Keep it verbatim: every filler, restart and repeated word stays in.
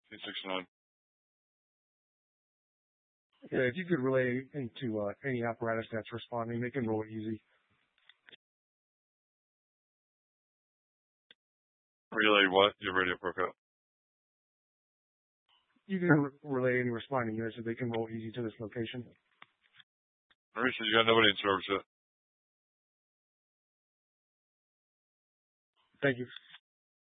eight six nine. Yeah, if you could relay into uh, any apparatus that's responding, they can roll it easy. Relay what? Your radio broke up. You can re- relay any responding units so they can roll easy to this location. Mauricio, you got nobody in service yet. Thank you.